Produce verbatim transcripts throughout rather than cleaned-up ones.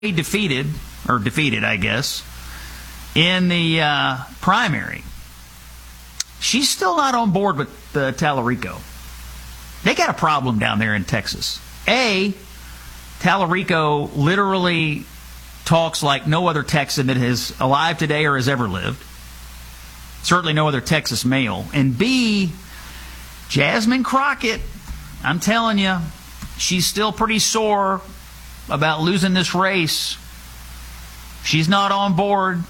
defeated, or defeated, I guess, in the uh, primary, she's still not on board with uh, Tallarico. They got a problem down there in Texas. A, Tallarico literally talks like no other Texan that is alive today or has ever lived. Certainly no other Texas male. And B, Jasmine Crockett, I'm telling you, she's still pretty sore about losing this race. She's not on board.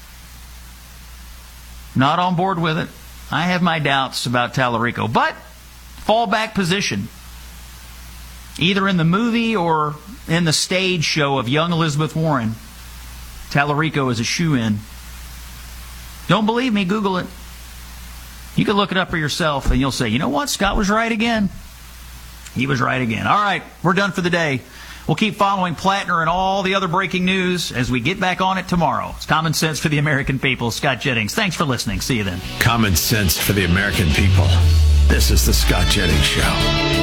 Not on board with it. I have my doubts about Tallarico. But, fallback position. Either in the movie or in the stage show of young Elizabeth Warren, Tallarico is a shoo-in. Don't believe me? Google it. You can look it up for yourself and you'll say, you know what? Scott was right again. He was right again. All right, we're done for the day. We'll keep following Plattner and all the other breaking news as we get back on it tomorrow. It's Common Sense for the American People. Scott Jennings. Thanks for listening. See you then. Common Sense for the American People. This is the Scott Jennings Show.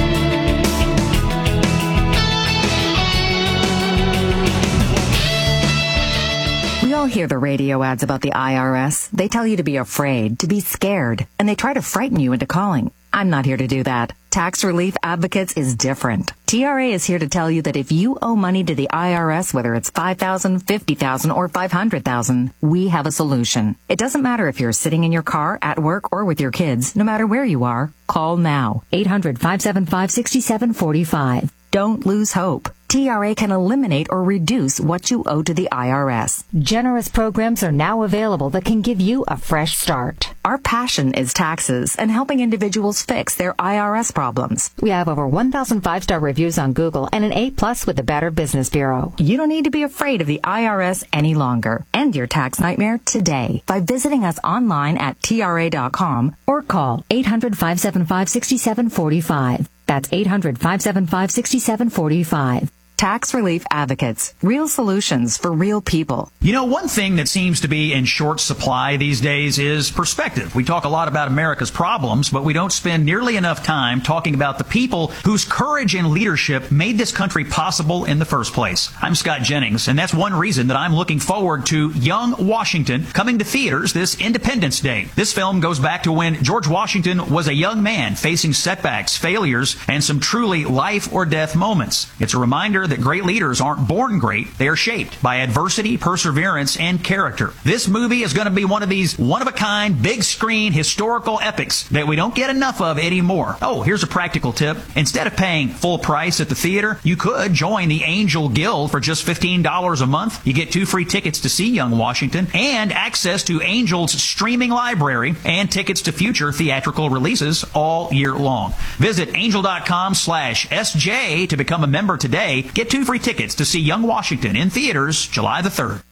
We all hear the radio ads about the I R S. They tell you to be afraid, to be scared, and they try to frighten you into calling. I'm not here to do that. Tax Relief Advocates is different. T R A is here to tell you that if you owe money to the I R S, whether it's five thousand dollars, fifty thousand dollars, or five hundred thousand dollars, we have a solution. It doesn't matter if you're sitting in your car, at work, or with your kids. No matter where you are, call now. eight hundred, five seven five, six seven four five. Don't lose hope. T R A can eliminate or reduce what you owe to the I R S. Generous programs are now available that can give you a fresh start. Our passion is taxes and helping individuals fix their I R S problems. We have over one thousand five-star reviews on Google and an A plus with the Better Business Bureau. You don't need to be afraid of the I R S any longer. End your tax nightmare today by visiting us online at T R A dot com or call eight hundred, five seven five, six seven four five. That's eight hundred, five seven five, six seven four five. Tax Relief Advocates. Real solutions for real people. You know, one thing that seems to be in short supply these days is perspective. We talk a lot about America's problems, but we don't spend nearly enough time talking about the people whose courage and leadership made this country possible in the first place. I'm Scott Jennings, and that's one reason that I'm looking forward to Young Washington coming to theaters this Independence Day. This film goes back to when George Washington was a young man facing setbacks, failures, and some truly life or death moments. It's a reminder that great leaders aren't born great. They are shaped by adversity, perseverance, and character. This movie is going to be one of these one-of-a-kind, big-screen, historical epics that we don't get enough of anymore. Oh, here's a practical tip. Instead of paying full price at the theater, you could join the Angel Guild for just fifteen dollars a month. You get two free tickets to see Young Washington and access to Angel's streaming library and tickets to future theatrical releases all year long. Visit angel.com slash SJ to become a member today. Get two free tickets to see Young Washington in theaters July the third.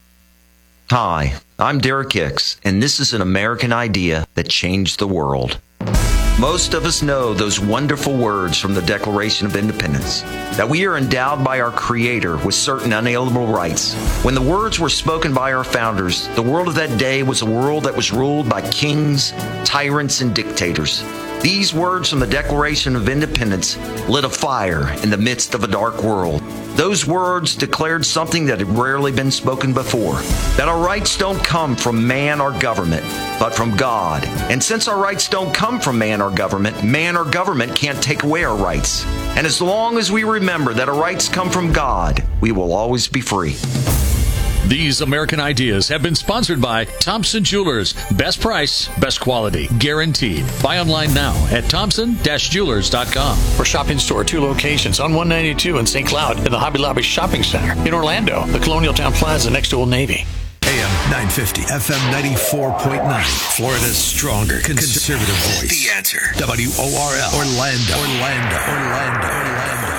Hi, I'm Derek Hicks, and this is an American idea that changed the world. Most of us know those wonderful words from the Declaration of Independence, that we are endowed by our Creator with certain unalienable rights. When the words were spoken by our founders, the world of that day was a world that was ruled by kings, tyrants, and dictators. These words from the Declaration of Independence lit a fire in the midst of a dark world. Those words declared something that had rarely been spoken before, that our rights don't come from man or government, but from God. And since our rights don't come from man or government, man or government can't take away our rights. And as long as we remember that our rights come from God, we will always be free. These American ideas have been sponsored by Thompson Jewelers. Best price, best quality, guaranteed. Buy online now at thompson dash jewelers dot com. For shopping store, two locations on one ninety-two in Saint Cloud and the Hobby Lobby Shopping Center. In Orlando, the Colonial Town Plaza next to Old Navy. A M nine fifty, F M ninety-four point nine. Florida's stronger conservative voice. The Answer. W O R L. Orlando. Orlando. Orlando. Orlando.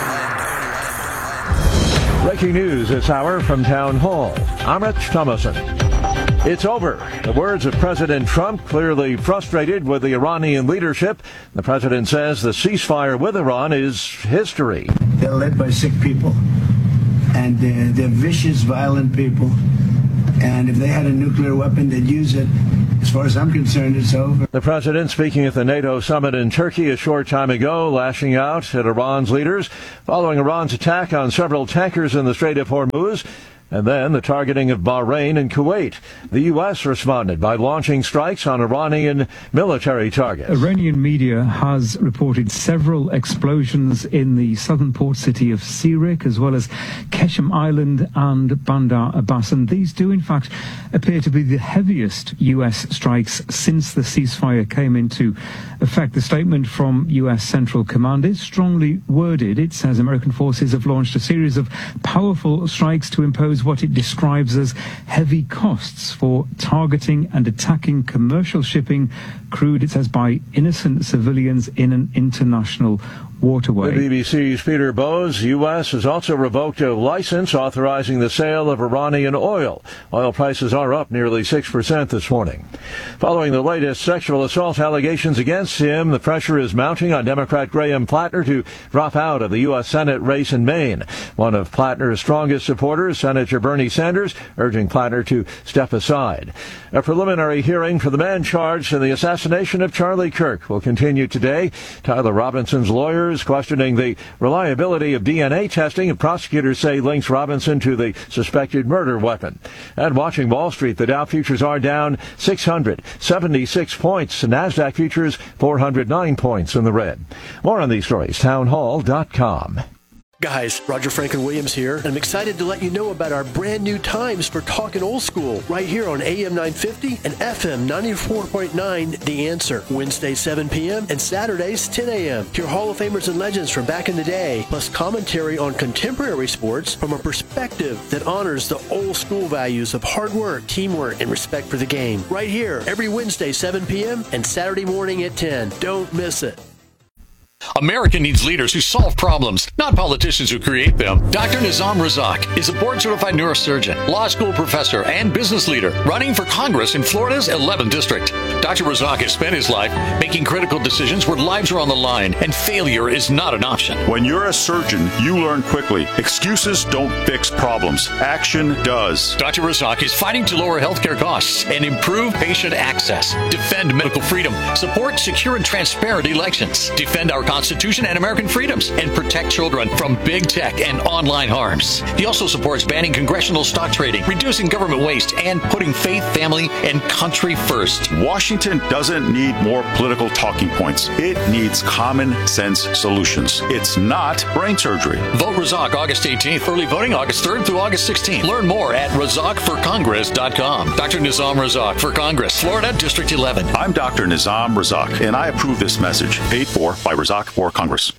Breaking news this hour from Town Hall. I'm Rich Thomason. It's over. The words of President Trump, clearly frustrated with the Iranian leadership. The president says the ceasefire with Iran is history. They're led by sick people, and they're, they're vicious, violent people. And if they had a nuclear weapon, they'd use it as far as I'm concerned, it's over. The president speaking at the NATO summit in Turkey a short time ago, lashing out at Iran's leaders following Iran's attack on several tankers in the Strait of Hormuz. And then the targeting of Bahrain and Kuwait. The U S responded by launching strikes on Iranian military targets. Iranian media has reported several explosions in the southern port city of Sirik, as well as Keshem Island and Bandar Abbas. And these do, in fact, appear to be the heaviest U S strikes since the ceasefire came into effect. The statement from U S Central Command is strongly worded. It says American forces have launched a series of powerful strikes to impose what it describes as heavy costs for targeting and attacking commercial shipping, crude, it says, by innocent civilians in an international waterway. The B B C's Peter Bowes. U S has also revoked a license authorizing the sale of Iranian oil. Oil prices are up nearly six percent this morning. Following the latest sexual assault allegations against him, the pressure is mounting on Democrat Graham Plattner to drop out of the U S Senate race in Maine. One of Plattner's strongest supporters, Senator Bernie Sanders, urging Plattner to step aside. A preliminary hearing for the man charged in the assassination of Charlie Kirk will continue today. Tyler Robinson's lawyers questioning the reliability of D N A testing and prosecutors say links Robinson to the suspected murder weapon. And watching Wall Street, the Dow futures are down six hundred seventy-six points. NASDAQ futures four hundred nine points in the red. More on these stories, townhall dot com. Guys, Roger Franklin Williams here, and I'm excited to let you know about our brand new times for Talkin' Old School right here on A M nine fifty and F M ninety-four point nine The Answer. Wednesdays seven p.m. and Saturdays ten a.m. Hear Hall of Famers and legends from back in the day, plus commentary on contemporary sports from a perspective that honors the old school values of hard work, teamwork, and respect for the game. Right here, every Wednesday seven p.m. and Saturday morning at ten. Don't miss it. America needs leaders who solve problems, not politicians who create them. Doctor Nizam Razak is a board-certified neurosurgeon, law school professor, and business leader running for Congress in Florida's eleventh District. Doctor Razak has spent his life making critical decisions where lives are on the line, and failure is not an option. When you're a surgeon, you learn quickly. Excuses don't fix problems. Action does. Doctor Razak is fighting to lower healthcare costs and improve patient access, defend medical freedom, support secure and transparent elections, defend our Constitution and American freedoms, and protect children from big tech and online harms. He also supports banning congressional stock trading, reducing government waste, and putting faith, family, and country first. Washington doesn't need more political talking points. It needs common sense solutions. It's not brain surgery. Vote Razak August eighteenth. Early voting August third through August sixteenth. Learn more at razak for congress dot com. Doctor Nizam Razak for Congress, Florida, District eleven. I'm Doctor Nizam Razak, and I approve this message. Paid for by Razak for Congress.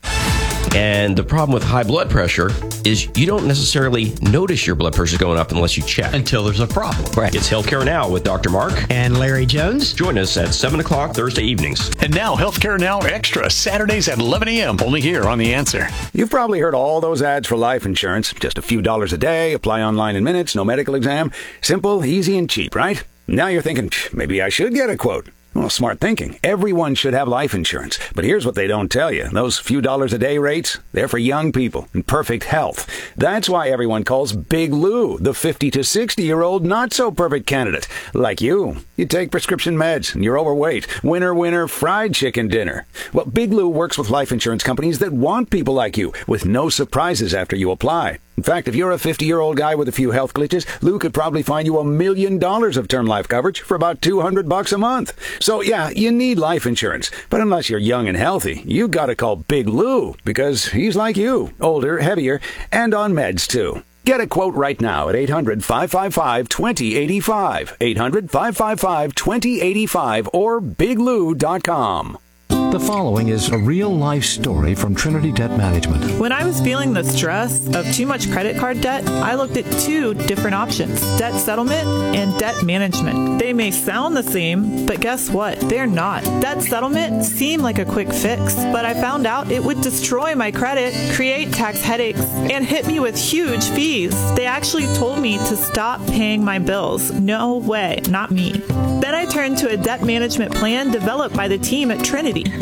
And the problem with high blood pressure is you don't necessarily notice your blood pressure is going up unless you check. Until there's a problem. Right. It's Healthcare Now with Doctor Mark and Larry Jones. Join us at seven o'clock Thursday evenings. And now Healthcare Now Extra, Saturdays at eleven a.m. only here on The Answer. You've probably heard all those ads for life insurance. Just a few dollars a day, apply online in minutes, no medical exam. Simple, easy, and cheap, right? Now you're thinking, maybe I should get a quote. Well, smart thinking. Everyone should have life insurance. But here's what they don't tell you. Those few dollars a day rates, they're for young people in perfect health. That's why everyone calls Big Lou the fifty to sixty-year-old not-so-perfect candidate. Like you. You take prescription meds and you're overweight. Winner, winner, fried chicken dinner. Well, Big Lou works with life insurance companies that want people like you with no surprises after you apply. In fact, if you're a fifty-year-old guy with a few health glitches, Lou could probably find you a million dollars of term life coverage for about two hundred bucks a month. So yeah, you need life insurance. But unless you're young and healthy, you gotta call Big Lou because he's like you, older, heavier, and on meds too. Get a quote right now at eight hundred, five five five, two zero eight five, eight hundred, five five five, two zero eight five, or big lou dot com. The following is a real-life story from Trinity Debt Management. When I was feeling the stress of too much credit card debt, I looked at two different options, debt settlement and debt management. They may sound the same, but guess what? They're not. Debt settlement seemed like a quick fix, but I found out it would destroy my credit, create tax headaches, and hit me with huge fees. They actually told me to stop paying my bills. No way, not me. Then I turned to a debt management plan developed by the team at Trinity.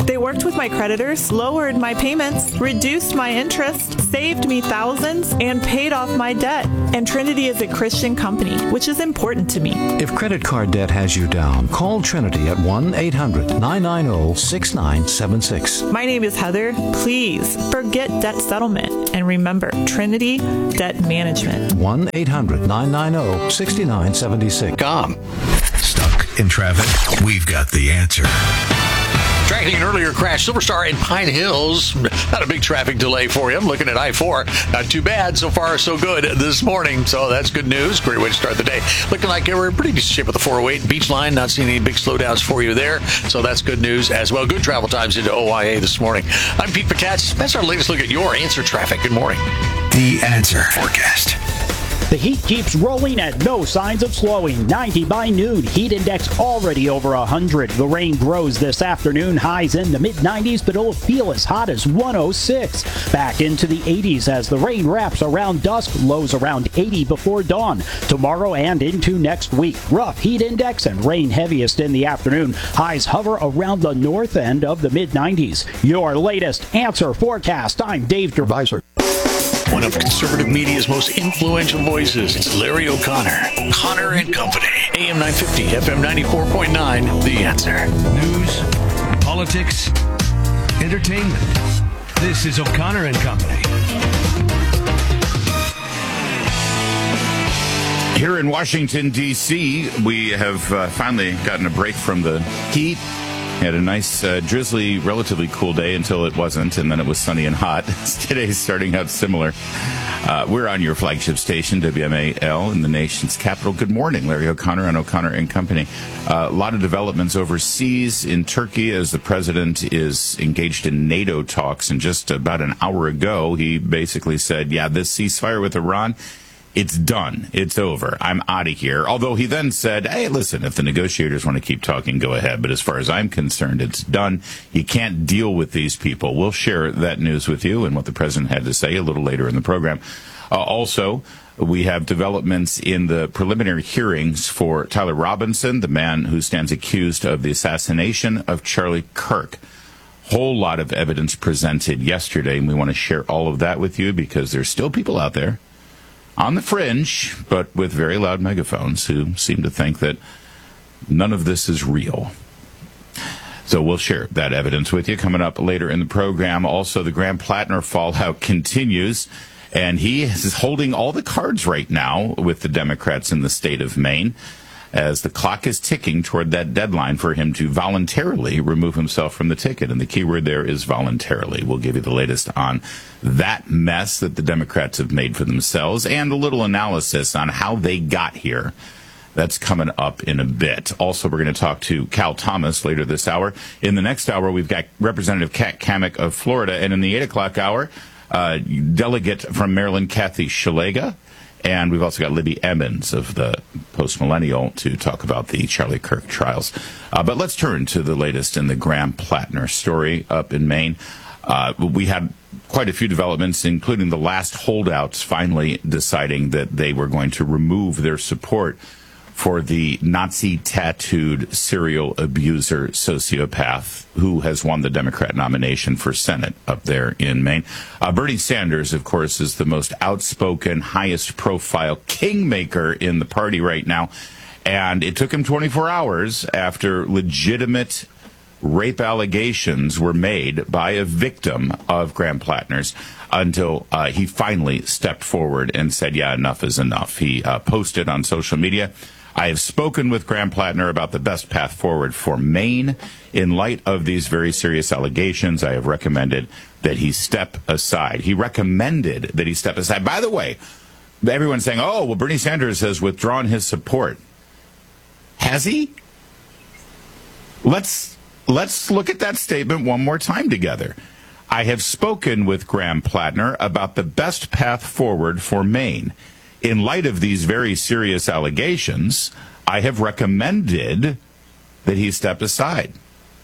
They worked with my creditors, lowered my payments, reduced my interest, saved me thousands, and paid off my debt. And Trinity is a Christian company, which is important to me. If credit card debt has you down, call Trinity at one eight hundred nine nine zero six nine seven six. My name is Heather. Please forget debt settlement and remember Trinity Debt Management. one eight hundred nine nine zero six nine seven six. Com. Stuck in traffic? We've got the answer. Tracking an earlier crash, Silver Star in Pine Hills. Not a big traffic delay for you. I'm looking at I four. Not too bad. So far, so good this morning. So that's good news. Great way to start the day. Looking like we're in pretty decent shape with the four oh eight Beach Line. Not seeing any big slowdowns for you there. So that's good news as well. Good travel times into O I A this morning. I'm Pete Picatz. That's our latest look at your answer traffic. Good morning. The Answer Forecast. The heat keeps rolling and no signs of slowing. ninety by noon. Heat index already over one hundred. The rain grows this afternoon. Highs in the mid nineties, but it'll feel as hot as one oh six. Back into the eighties as the rain wraps around dusk. Lows around eighty before dawn. Tomorrow and into next week. Rough heat index and rain heaviest in the afternoon. Highs hover around the north end of the mid nineties. Your latest Answer Forecast. I'm Dave Dervisor. One of conservative media's most influential voices. It's Larry O'Connor. Connor and Company. A M nine fifty, F M ninety-four point nine. The Answer. News, politics, entertainment. This is O'Connor and Company. Here in Washington, D C, we have uh, finally gotten a break from the heat. Had a nice, uh, drizzly, relatively cool day until it wasn't, and then it was sunny and hot. Today's starting out similar. Uh, we're on your flagship station, W M A L, in the nation's capital. Good morning, Larry O'Connor on O'Connor and Company. Uh, a lot of developments overseas in Turkey as the president is engaged in NATO talks. And just about an hour ago, he basically said, yeah, this ceasefire with Iran, it's done. It's over. I'm out of here. Although he then said, hey, listen, if the negotiators want to keep talking, go ahead. But as far as I'm concerned, it's done. You can't deal with these people. We'll share that news with you and what the president had to say a little later in the program. Uh, also, we have developments in the preliminary hearings for Tyler Robinson, the man who stands accused of the assassination of Charlie Kirk. Whole lot of evidence presented yesterday, and we want to share all of that with you because there's still people out there on the fringe, but with very loud megaphones, who seem to think that none of this is real. So we'll share that evidence with you coming up later in the program. Also, the Graham Plattner fallout continues, and he is holding all the cards right now with the Democrats in the state of Maine, as the clock is ticking toward that deadline for him to voluntarily remove himself from the ticket. And the key word there is voluntarily. We'll give you the latest on that mess that the Democrats have made for themselves and a little analysis on how they got here. That's coming up in a bit. Also, we're going to talk to Cal Thomas later this hour. In the next hour, we've got Representative Kat Cammack of Florida. And in the eight o'clock hour, uh, Delegate from Maryland, Kathy Szeliga. And we've also got Libby Emmons of the Post-Millennial to talk about the Charlie Kirk trials. Uh, but let's turn to the latest in the Graham Plattner story up in Maine. Uh, we had quite a few developments, including the last holdouts finally deciding that they were going to remove their support for the Nazi-tattooed serial abuser sociopath who has won the Democrat nomination for Senate up there in Maine. Uh, Bernie Sanders, of course, is the most outspoken, highest-profile kingmaker in the party right now. And it took him twenty-four hours after legitimate rape allegations were made by a victim of Graham Plattner's until uh, he finally stepped forward and said, yeah, enough is enough. He uh, posted on social media, I have spoken with Graham Plattner about the best path forward for Maine. In light of these very serious allegations, I have recommended that he step aside. He recommended that he step aside. By the way, everyone's saying, oh, well, Bernie Sanders has withdrawn his support. Has he? Let's let's look at that statement one more time together. I have spoken with Graham Plattner about the best path forward for Maine. In light of these very serious allegations, I have recommended that he step aside.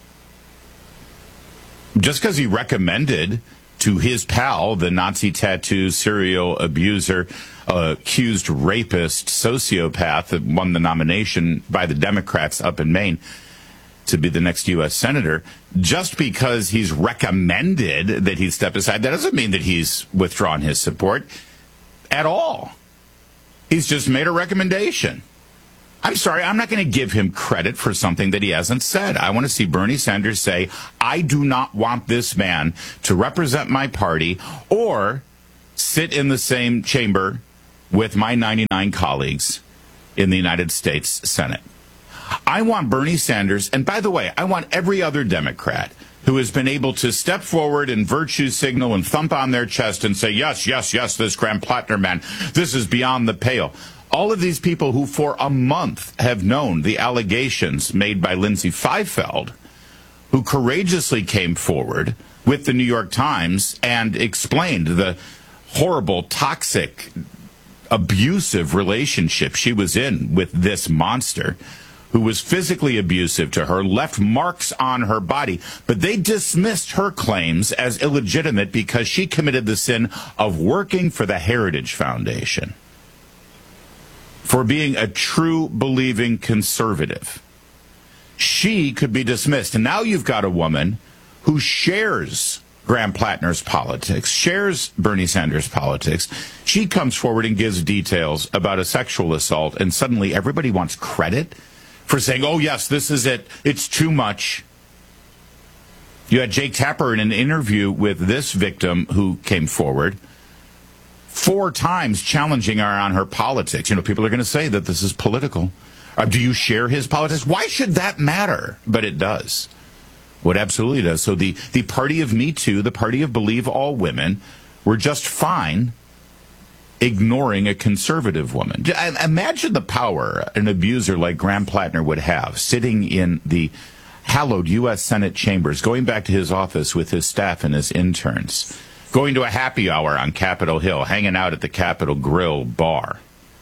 Just because he recommended to his pal, the Nazi tattoo serial abuser, uh, accused rapist, sociopath that won the nomination by the Democrats up in Maine, to be the next U S senator. Just because he's recommended that he step aside, that doesn't mean that he's withdrawn his support at all. He's just made a recommendation. I'm sorry, I'm not going to give him credit for something that he hasn't said. I want to see Bernie Sanders say, I do not want this man to represent my party or sit in the same chamber with my ninety-nine colleagues in the United States Senate. I want Bernie Sanders, and by the way, I want every other Democrat who has been able to step forward and virtue signal and thump on their chest and say, yes, yes, yes, this Graham Plattner man, this is beyond the pale. All of these people who for a month have known the allegations made by Lindsay Fifield, who courageously came forward with the New York Times and explained the horrible, toxic, abusive relationship she was in with this monster, who was physically abusive to her, left marks on her body, but they dismissed her claims as illegitimate because she committed the sin of working for the Heritage Foundation, for being a true believing conservative. She could be dismissed. And now you've got a woman who shares Graham Plattner's politics, shares Bernie Sanders' politics. She comes forward and gives details about a sexual assault, and suddenly everybody wants credit for saying, oh, yes, this is it. It's too much. You had Jake Tapper in an interview with this victim who came forward four times challenging her on her politics. You know, people are going to say that this is political. Uh, do you share his politics? Why should that matter? But it does. What absolutely does. So the, the party of Me Too, the party of Believe All Women, were just fine ignoring a conservative woman. Imagine the power an abuser like Graham Plattner would have sitting in the hallowed U S Senate chambers, going back to his office with his staff and his interns, going to a happy hour on Capitol Hill, hanging out at the Capitol Grill bar.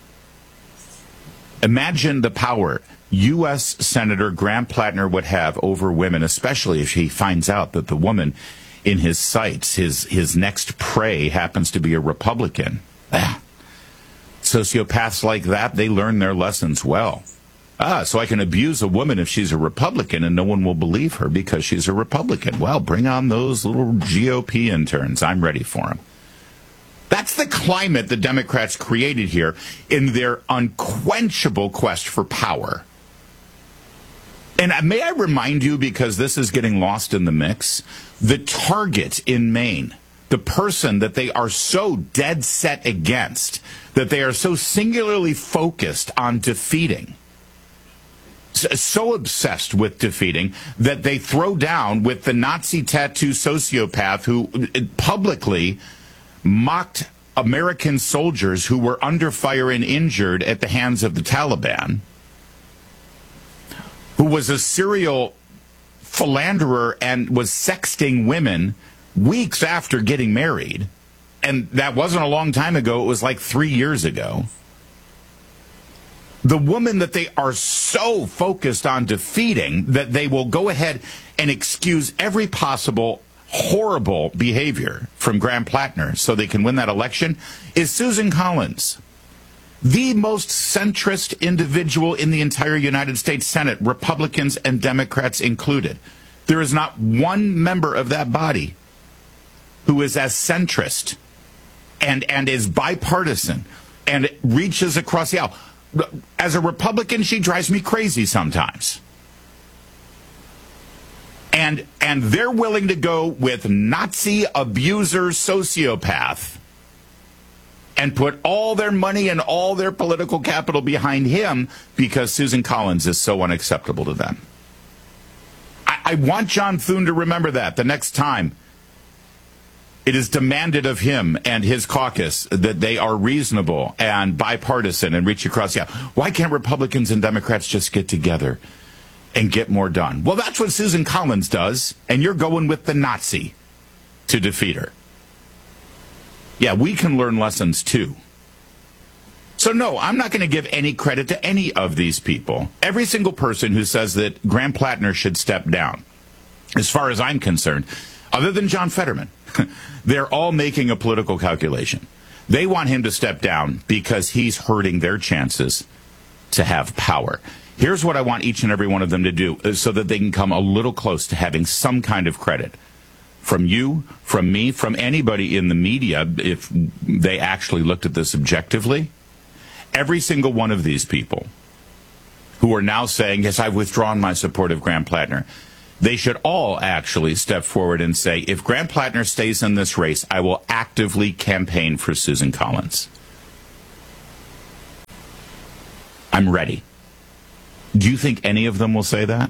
Imagine the power U S Senator Graham Plattner would have over women, especially if he finds out that the woman in his sights, his, his next prey, happens to be a Republican. Ah. Sociopaths like that, they learn their lessons well. Ah, so I can abuse a woman if she's a Republican and no one will believe her because she's a Republican. Well, bring on those little G O P interns. I'm ready for them. That's the climate the Democrats created here in their unquenchable quest for power. And may I remind you, because this is getting lost in the mix, the target in Maine, the person that they are so dead set against, that they are so singularly focused on defeating, so obsessed with defeating, that they throw down with the Nazi tattoo sociopath who publicly mocked American soldiers who were under fire and injured at the hands of the Taliban, who was a serial philanderer and was sexting women weeks after getting married. And that wasn't a long time ago. It was like three years ago. The woman that they are so focused on defeating that they will go ahead and excuse every possible horrible behavior from Graham Plattner so they can win that election is Susan Collins, the most centrist individual in the entire United States Senate, Republicans and Democrats included. There is not one member of that body who is as centrist and, and is bipartisan and reaches across the aisle. As a Republican, she drives me crazy sometimes. And and they're willing to go with Nazi abuser sociopath and put all their money and all their political capital behind him because Susan Collins is so unacceptable to them. I, I want John Thune to remember that the next time it is demanded of him and his caucus that they are reasonable and bipartisan and reach across the aisle. Why can't Republicans and Democrats just get together and get more done? Well, that's what Susan Collins does, and you're going with the Nazi to defeat her. Yeah, we can learn lessons too. So no, I'm not going to give any credit to any of these people. Every single person who says that Graham Plattner should step down, as far as I'm concerned, other than John Fetterman, they're all making a political calculation. They want him to step down because he's hurting their chances to have power. Here's what I want each and every one of them to do so that they can come a little close to having some kind of credit from you, from me, from anybody in the media, if they actually looked at this objectively. Every single one of these people who are now saying, yes, I've withdrawn my support of Graham Plattner, they should all actually step forward and say, if Graham Plattner stays in this race, I will actively campaign for Susan Collins. I'm ready. Do you think any of them will say that?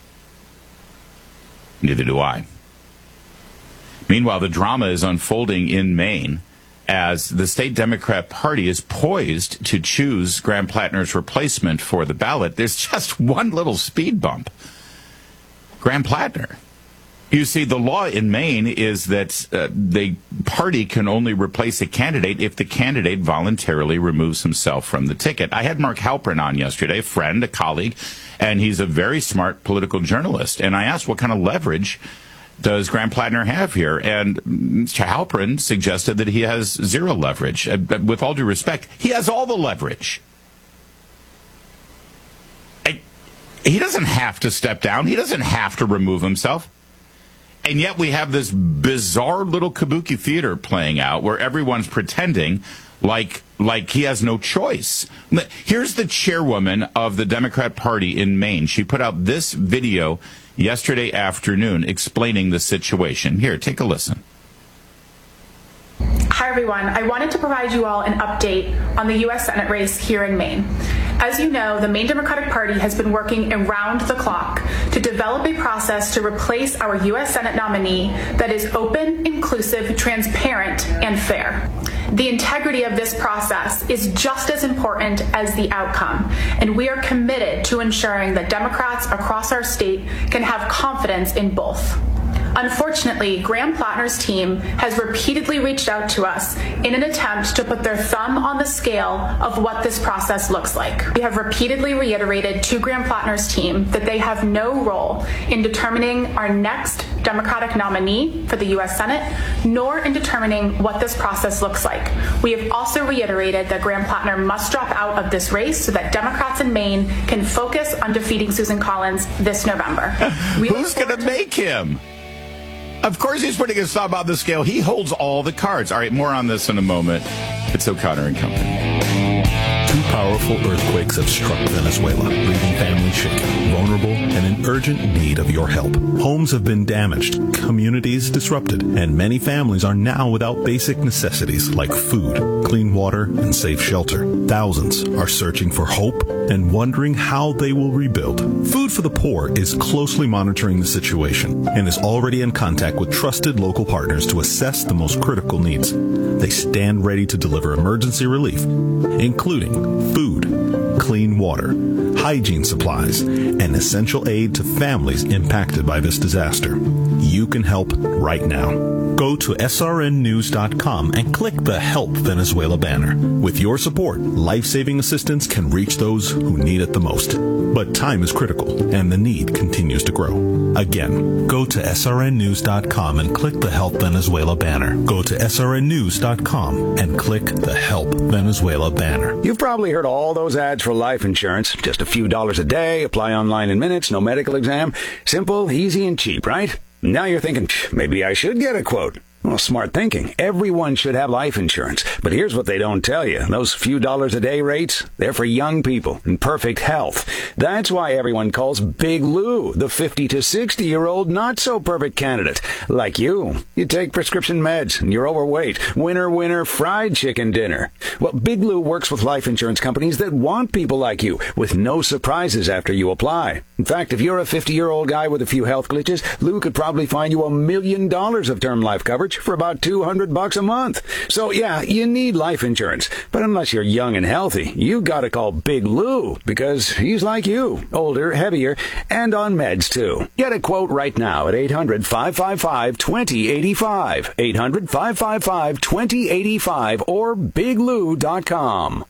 Neither do I. Meanwhile, the drama is unfolding in Maine as the state Democrat Party is poised to choose Graham Plattner's replacement for the ballot. There's just one little speed bump. Graham Plattner. You see, the law in Maine is that uh, the party can only replace a candidate if the candidate voluntarily removes himself from the ticket. I had Mark Halperin on yesterday, a friend, a colleague, and he's a very smart political journalist. And I asked, what kind of leverage does Graham Plattner have here? And Mister Halperin suggested that he has zero leverage. Uh, but with all due respect, he has all the leverage. I, he doesn't have to step down. He doesn't have to remove himself. And yet we have this bizarre little kabuki theater playing out where everyone's pretending like like he has no choice. Here's the chairwoman of the Democrat Party in Maine. She put out this video yesterday afternoon explaining the situation. Here, take a listen. Hi, everyone. I wanted to provide you all an update on the U S Senate race here in Maine. As you know, the Maine Democratic Party has been working around the clock to develop a process to replace our U S Senate nominee that is open, inclusive, transparent, and fair. The integrity of this process is just as important as the outcome, and we are committed to ensuring that Democrats across our state can have confidence in both. Unfortunately, Graham Plattner's team has repeatedly reached out to us in an attempt to put their thumb on the scale of what this process looks like. We have repeatedly reiterated to Graham Plattner's team that they have no role in determining our next Democratic nominee for the U S Senate, nor in determining what this process looks like. We have also reiterated that Graham Plattner must drop out of this race so that Democrats in Maine can focus on defeating Susan Collins this November. We Who's going to make him? Of course he's putting his thumb on the scale. He holds all the cards. All right, more on this in a moment. It's O'Connor and Company. Two powerful earthquakes have struck Venezuela, leaving families shaken, vulnerable, and in urgent need of your help. Homes have been damaged, communities disrupted, and many families are now without basic necessities like food, clean water, and safe shelter. Thousands are searching for hope and wondering how they will rebuild. Food for the Poor is closely monitoring the situation and is already in contact with trusted local partners to assess the most critical needs. They stand ready to deliver emergency relief, including food, clean water, hygiene supplies, and essential aid to families impacted by this disaster. You can help right now. Go to S R N news dot com and click the Help Venezuela banner. With your support, life-saving assistance can reach those who need it the most. But time is critical, and the need continues to grow. Again, go to S R N news dot com and click the Help Venezuela banner. Go to S R N news dot com and click the Help Venezuela banner. You've probably heard all those ads for life insurance. Just a few dollars a day, apply online in minutes, no medical exam. Simple, easy, and cheap, right? Now you're thinking, maybe I should get a quote. Well, smart thinking. Everyone should have life insurance. But here's what they don't tell you. Those few dollars a day rates, they're for young people in perfect health. That's why everyone calls Big Lou the fifty to sixty-year-old not-so-perfect candidate. Like you. You take prescription meds and you're overweight. Winner, winner, fried chicken dinner. Well, Big Lou works with life insurance companies that want people like you with no surprises after you apply. In fact, if you're a fifty-year-old guy with a few health glitches, Lou could probably find you a million dollars of term life coverage for about two hundred bucks a month. So yeah, you need life insurance. But unless you're young and healthy, you gotta call Big Lou because he's like you, older, heavier, and on meds too. Get a quote right now at eight hundred, five five five, two zero eight five, eight hundred, five five five, two zero eight five, or big lou dot com.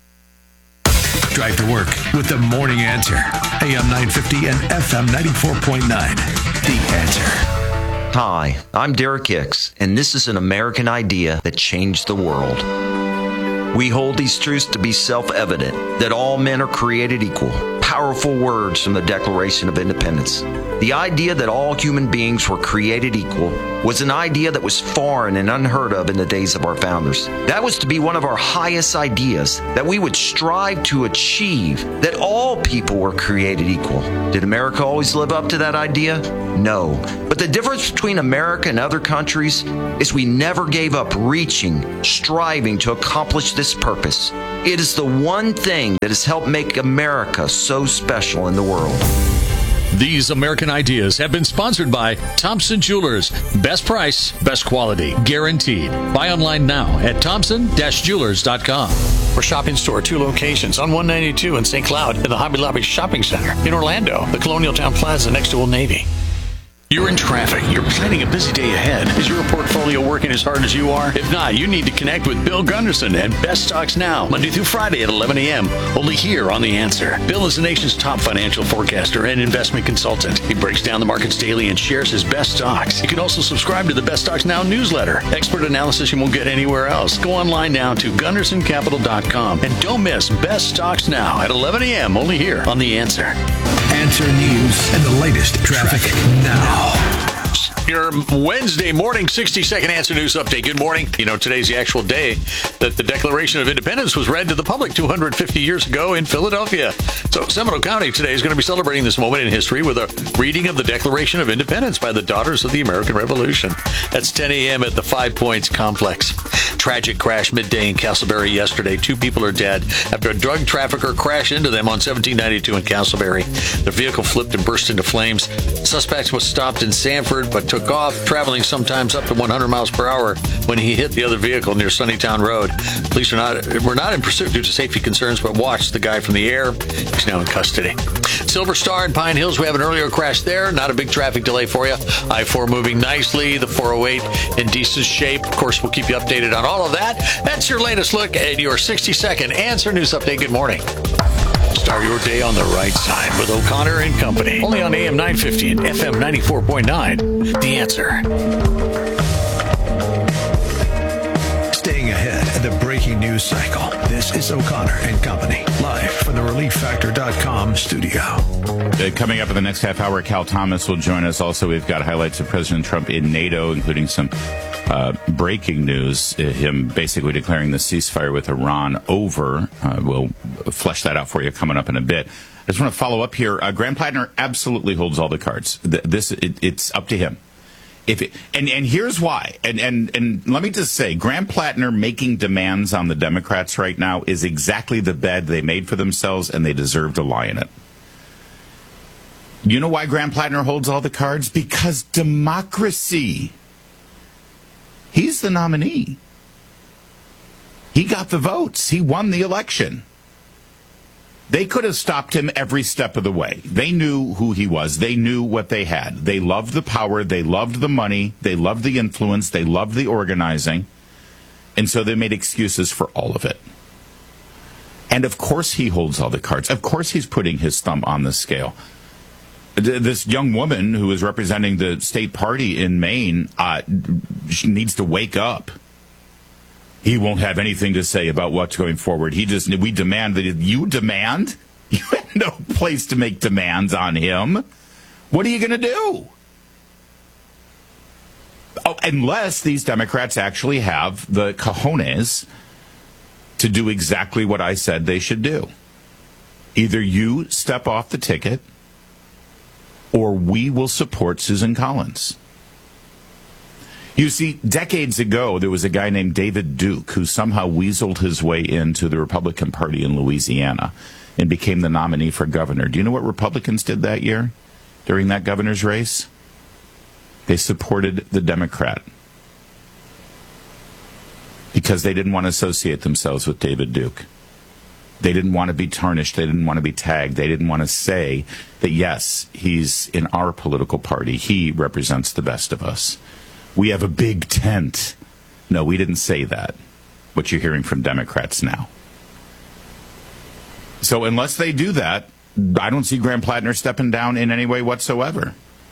Drive to work with the Morning Answer. A M nine fifty and F M ninety-four point nine. The Answer. Hi, I'm Derek Hicks, and this is an American idea that changed the world. We hold these truths to be self-evident, that all men are created equal, powerful words from the Declaration of Independence. The idea that all human beings were created equal was an idea that was foreign and unheard of in the days of our founders. That was to be one of our highest ideas, that we would strive to achieve, that all people were created equal. Did America always live up to that idea? No. But the difference between America and other countries is we never gave up reaching, striving to accomplish this purpose. It is the one thing that has helped make America so special in the world. These American ideas have been sponsored by Thompson Jewelers. Best price, best quality, guaranteed. Buy online now at thompson dash jewelers dot com. For shopping store, two locations on one ninety-two in Saint Cloud and the Hobby Lobby Shopping Center. In Orlando, the Colonial Town Plaza next to Old Navy. You're in traffic. You're planning a busy day ahead. Is your portfolio working as hard as you are? If not, you need to connect with Bill Gunderson at Best Stocks Now, Monday through Friday at eleven a.m. Only here on The Answer. Bill is the nation's top financial forecaster and investment consultant. He breaks down the markets daily and shares his best stocks. You can also subscribe to the Best Stocks Now newsletter. Expert analysis you won't get anywhere else. Go online now to gunderson capital dot com and don't miss Best Stocks Now at eleven a.m. only here on The Answer. Answer News and the latest traffic, traffic now. Your Wednesday morning sixty second Answer News update. Good morning. You know, today's the actual day that the Declaration of Independence was read to the public two hundred fifty years ago in Philadelphia. So Seminole County today is going to be celebrating this moment in history with a reading of the Declaration of Independence by the Daughters of the American Revolution. That's ten a.m. at the Five Points Complex. Tragic crash midday in Castleberry yesterday. Two people are dead after a drug trafficker crashed into them on seventeen ninety-two in Castleberry. The vehicle flipped and burst into flames. Suspect was stopped in Sanford but took off, traveling sometimes up to one hundred miles per hour when he hit the other vehicle near Sunnytown Road. Police are not were not in pursuit due to safety concerns, but watched the guy from the air. He's now in custody. Silver Star in Pine Hills, we have an earlier crash there. Not a big traffic delay for you. I four moving nicely. The four oh eight in decent shape. Of course, we'll keep you updated on all of that. That's your latest look at your sixty second Answer News Update. Good morning. Start your day on the right side with O'Connor and Company. Only on A M nine fifty and F M ninety-four point nine. The Answer. Staying ahead of the breaking news cycle. This is O'Connor and Company, live from the relief factor dot com studio. Uh, coming up in the next half hour, Cal Thomas will join us. Also, we've got highlights of President Trump in NATO, including some uh, breaking news, uh, him basically declaring the ceasefire with Iran over. Uh, we'll flesh that out for you coming up in a bit. I just want to follow up here. Uh, Graham Plattner absolutely holds all the cards. Th- this it, It's up to him. If it, and and here's why. And, and and let me just say, Graham Plattner making demands on the Democrats right now is exactly the bed they made for themselves, and they deserve to lie in it. You know why Graham Plattner holds all the cards? Because democracy. He's the nominee. He got the votes. He won the election. They could have stopped him every step of the way. They knew who he was. They knew what they had. They loved the power. They loved the money. They loved the influence. They loved the organizing. And so they made excuses for all of it. And of course he holds all the cards. Of course he's putting his thumb on the scale. This young woman who is representing the state party in Maine uh, she needs to wake up. He won't have anything to say about what's going forward. He just, we demand that you demand? You have no place to make demands on him. What are you going to do? Oh, unless these Democrats actually have the cojones to do exactly what I said they should do. Either you step off the ticket, or we will support Susan Collins. You see, decades ago, there was a guy named David Duke who somehow weaseled his way into the Republican Party in Louisiana and became the nominee for governor. Do you know what Republicans did that year during that governor's race? They supported the Democrat because they didn't want to associate themselves with David Duke. They didn't want to be tarnished. They didn't want to be tagged. They didn't want to say that, yes, he's in our political party. He represents the best of us. We have a big tent. No, we didn't say that, what you're hearing from Democrats now. So unless they do that, I don't see Graham Plattner stepping down in any way whatsoever.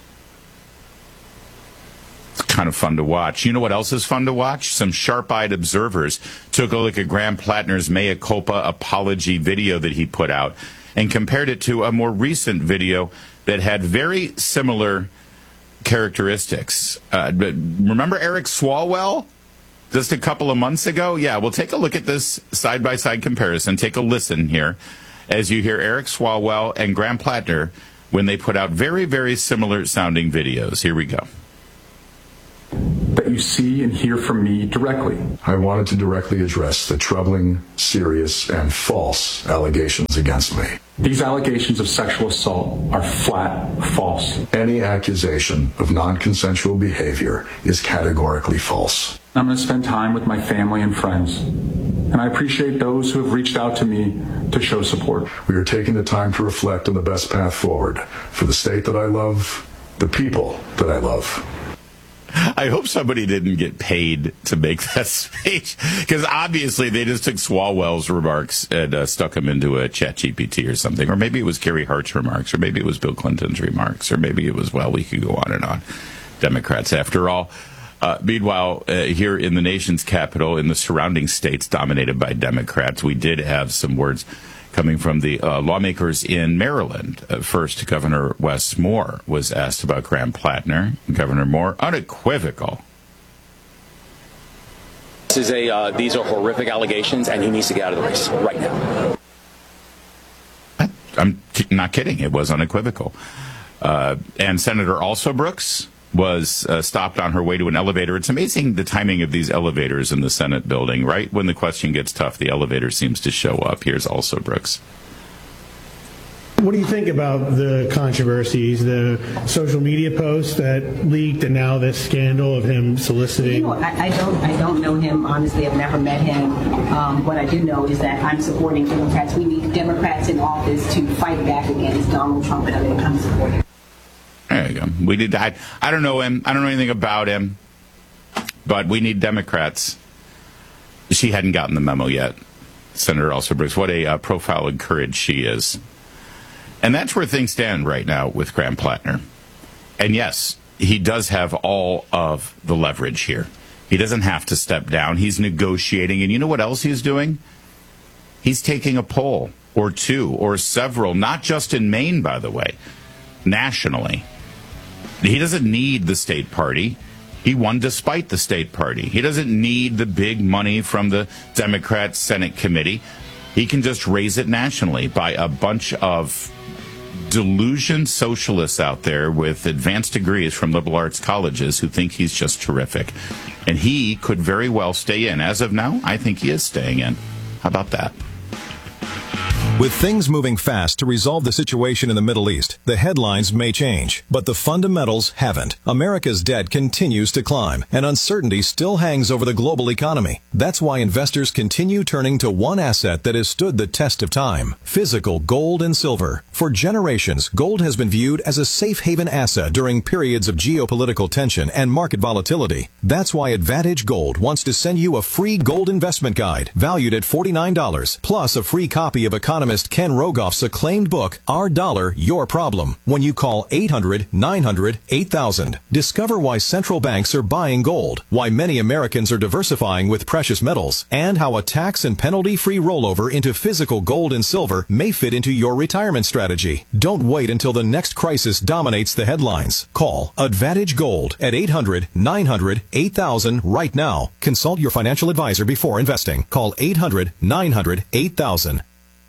It's kind of fun to watch. You know what else is fun to watch? Some sharp-eyed observers took a look at Graham Plattner's mea culpa apology video that he put out. and compared it to a more recent video that had very similar characteristics. Uh, but remember Eric Swalwell just a couple of months ago? Yeah, we'll take a look at this side-by-side comparison. Take a listen here as you hear Eric Swalwell and Graham Plattner when they put out very, very similar sounding videos. Here we go. That you see and hear from me directly. I wanted to directly address the troubling, serious, and false allegations against me. These allegations of sexual assault are flat false. Any accusation of non-consensual behavior is categorically false. I'm going to spend time with my family and friends, and I appreciate those who have reached out to me to show support. We are taking the time to reflect on the best path forward for the state that I love, the people that I love. I hope somebody didn't get paid to make that speech, because obviously they just took Swalwell's remarks and uh, stuck them into a Chat G P T or something, or maybe it was Gary Hart's remarks, or maybe it was Bill Clinton's remarks, or maybe it was, well, we could go on and on. Democrats, after all. Uh, meanwhile, uh, here in the nation's capital, in the surrounding states dominated by Democrats, we did have some words coming from the uh, lawmakers in Maryland. Uh, first, Governor Wes Moore was asked about Graham Plattner. Governor Moore, unequivocal. This is a, uh, these are horrific allegations, and he needs to get out of the race right now. I'm not kidding. It was unequivocal. Uh, and Senator Also Brooks was uh, stopped on her way to an elevator. It's amazing the timing of these elevators in the Senate building. Right when the question gets tough, the elevator seems to show up. Here's Also Brooks. What do you think about the controversies, the social media posts that leaked, and now this scandal of him soliciting? You know, I, I don't, I don't know him honestly. I've never met him. Um, what I do know is that I'm supporting Democrats. We need Democrats in office to fight back against Donald Trump, and I'm supporting. There you go. We did. I, I don't know him. I don't know anything about him. But we need Democrats. She hadn't gotten the memo yet. Senator Also Brooks. What a uh, profile of courage she is. And that's where things stand right now with Graham Plattner. And yes, he does have all of the leverage here. He doesn't have to step down. He's negotiating. And you know what else he's doing? He's taking a poll or two or several, not just in Maine, by the way, nationally. He doesn't need the state party. He won despite the state party. He doesn't need the big money from the Democrat Senate committee. He can just raise it nationally by a bunch of delusioned socialists out there with advanced degrees from liberal arts colleges who think he's just terrific. And he could very well stay in. As of now, I think he is staying in. How about that? With things moving fast to resolve the situation in the Middle East, the headlines may change, but the fundamentals haven't. America's debt continues to climb, and uncertainty still hangs over the global economy. That's why investors continue turning to one asset that has stood the test of time: physical gold and silver. For generations, gold has been viewed as a safe haven asset during periods of geopolitical tension and market volatility. That's why Advantage Gold wants to send you a free gold investment guide valued at forty-nine dollars, plus a free copy of economist Ken Rogoff's acclaimed book, Our Dollar, Your Problem, when you call eight hundred, nine hundred, eight thousand. Discover why central banks are buying gold, why many Americans are diversifying with precious metals, and how a tax and penalty-free rollover into physical gold and silver may fit into your retirement strategy. Don't wait until the next crisis dominates the headlines. Call Advantage Gold at eight hundred, nine hundred, eight thousand right now. Consult your financial advisor before investing. Call eight hundred, nine hundred, eight thousand.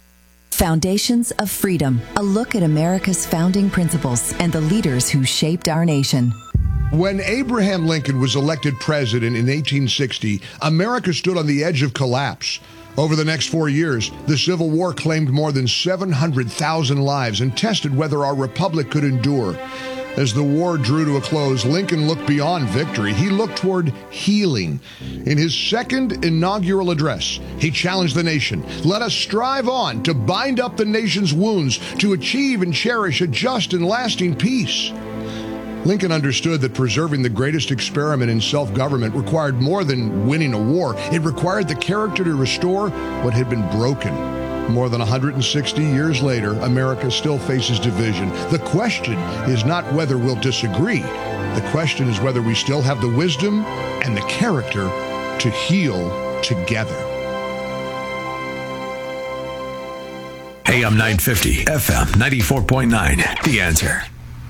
Foundations of Freedom, a look at America's founding principles and the leaders who shaped our nation. When Abraham Lincoln was elected president in eighteen sixty, America stood on the edge of collapse. Over the next four years, the Civil War claimed more than seven hundred thousand lives and tested whether our republic could endure. As the war drew to a close, Lincoln looked beyond victory. He looked toward healing. In his second inaugural address, he challenged the nation. Let us strive on to bind up the nation's wounds, to achieve and cherish a just and lasting peace. Lincoln understood that preserving the greatest experiment in self-government required more than winning a war. It required the character to restore what had been broken. More than one hundred sixty years later, America still faces division. The question is not whether we'll disagree. The question is whether we still have the wisdom and the character to heal together. A A M nine fifty, F M ninety-four point nine. The Answer.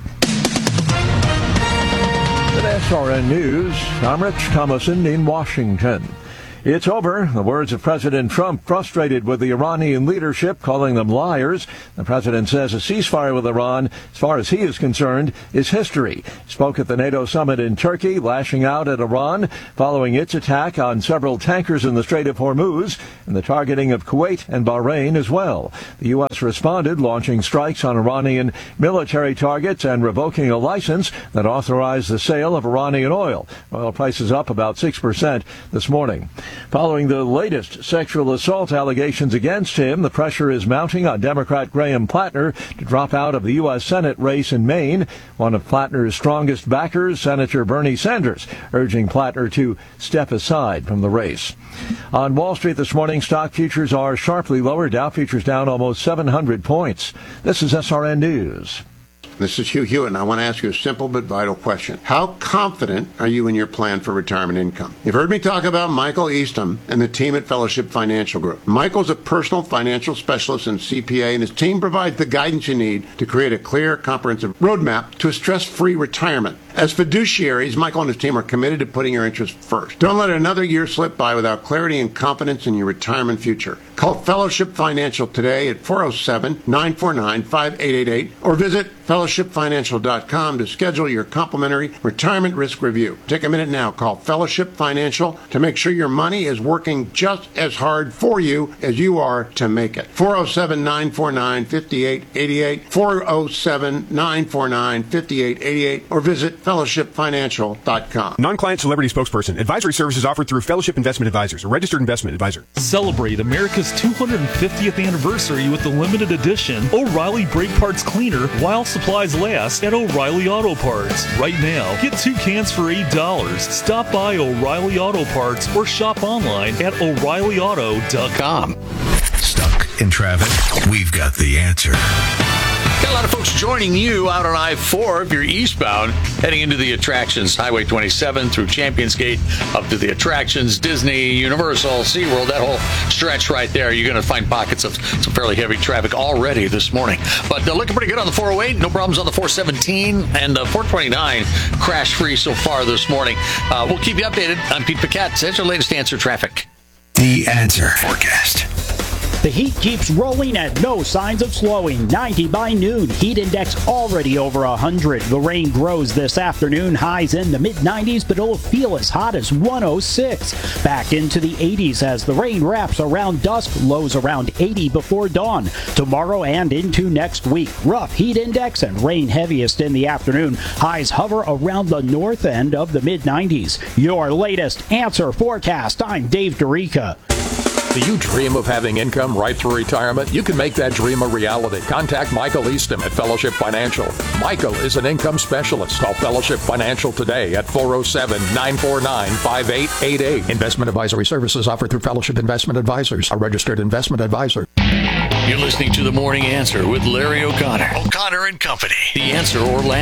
With S R N News, I'm Rich Thomason in Washington. It's over. The words of President Trump, frustrated with the Iranian leadership, calling them liars. The president says a ceasefire with Iran, as far as he is concerned, is history. He spoke at the NATO summit in Turkey, lashing out at Iran following its attack on several tankers in the Strait of Hormuz and the targeting of Kuwait and Bahrain as well. The U S responded, launching strikes on Iranian military targets and revoking a license that authorized the sale of Iranian oil. Oil prices up about six percent this morning. Following the latest sexual assault allegations against him, the pressure is mounting on Democrat Graham Plattner to drop out of the U S Senate race in Maine. One of Plattner's strongest backers, Senator Bernie Sanders, urging Plattner to step aside from the race. On Wall Street this morning, stock futures are sharply lower. Dow futures down almost seven hundred points. This is S R N News. This is Hugh Hewitt, and I want to ask you a simple but vital question. How confident are you in your plan for retirement income? You've heard me talk about Michael Eastham and the team at Fellowship Financial Group. Michael's a personal financial specialist and C P A, and his team provides the guidance you need to create a clear, comprehensive roadmap to a stress-free retirement. As fiduciaries, Michael and his team are committed to putting your interests first. Don't let another year slip by without clarity and confidence in your retirement future. Call Fellowship Financial today at four oh seven, nine four nine, five eight eight eight or visit fellowship financial dot com to schedule your complimentary retirement risk review. Take a minute now. Call Fellowship Financial to make sure your money is working just as hard for you as you are to make it. four oh seven, nine four nine, five eight eight eight, four oh seven, nine four nine, five eight eight eight or visit fellowship financial dot com. Non-client celebrity spokesperson. Advisory services offered through Fellowship Investment Advisors, a registered investment advisor. Celebrate America's two hundred fiftieth anniversary with the limited edition O'Reilly Brake Parts Cleaner while supplies last at O'Reilly Auto Parts. Right now, get two cans for eight dollars. Stop by O'Reilly Auto Parts or shop online at o'reilly auto dot com. Stuck in traffic? We've got the answer. Got a lot of folks joining you out on I four if you're eastbound, heading into the attractions. Highway twenty-seven through Champions Gate, up to the attractions, Disney, Universal, SeaWorld, that whole stretch right there. You're going to find pockets of some fairly heavy traffic already this morning. But uh, looking pretty good on the four oh eight. No problems on the four seventeen. And the four twenty-nine crash-free so far this morning. Uh, we'll keep you updated. I'm Pete Paquette. That's your latest Answer Traffic. The Answer Forecast. The heat keeps rolling and no signs of slowing. ninety by noon. Heat index already over one hundred. The rain grows this afternoon. Highs in the mid nineties, but it'll feel as hot as one oh six. Back into the eighties as the rain wraps around dusk. Lows around eighty before dawn. Tomorrow and into next week. Rough heat index and rain heaviest in the afternoon. Highs hover around the north end of the mid nineties. Your latest Answer Forecast. I'm Dave Dorica. Do you dream of having income right through retirement? You can make that dream a reality. Contact Michael Eastham at Fellowship Financial. Michael is an income specialist. Call Fellowship Financial today at four oh seven, nine four nine, five eight eight eight. Investment advisory services offered through Fellowship Investment Advisors, a registered investment advisor. You're listening to The Morning Answer with Larry O'Connor. O'Connor and Company. The Answer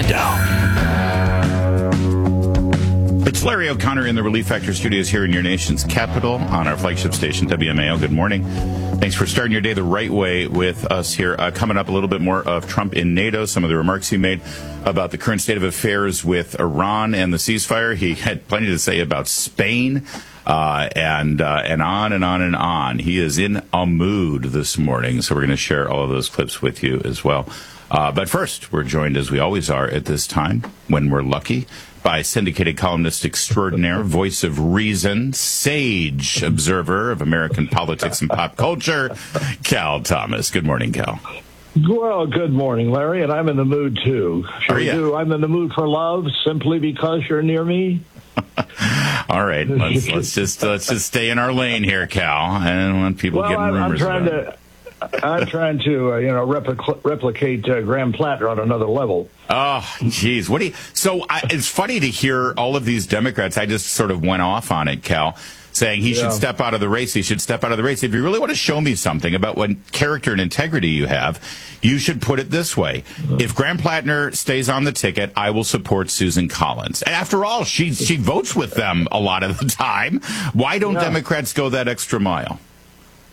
Orlando. It's Larry O'Connor in the Relief Factor studios here in your nation's capital on our flagship station, W M A O. Good morning. Thanks for starting your day the right way with us here. Uh, coming up, a little bit more of Trump in NATO, some of the remarks he made about the current state of affairs with Iran and the ceasefire. He had plenty to say about Spain. Uh, and uh, and on and on and on. He is in a mood this morning, so we're going to share all of those clips with you as well. Uh, but first, we're joined, as we always are at this time, when we're lucky, by syndicated columnist extraordinaire, voice of reason, sage observer of American politics and pop culture, Cal Thomas. Good morning, Cal. Well, good morning, Larry, and I'm in the mood, too. Sure do. I'm in the mood for love simply because you're near me. All right, let's let's just let's just stay in our lane here, Cal. I don't want people well, getting I'm, rumors I'm trying about to, it. I'm trying to, uh, you know, replic- replicate uh, Graham Plattner on another level. Oh, geez, what do you? So I, it's funny to hear all of these Democrats. I just sort of went off on it, Cal, saying he yeah. should step out of the race. He should step out of the race. If you really want to show me something about what character and integrity you have, you should put it this way. If Graham Plattner stays on the ticket, I will support Susan Collins. And after all, she she votes with them a lot of the time. Why don't yeah. Democrats go that extra mile?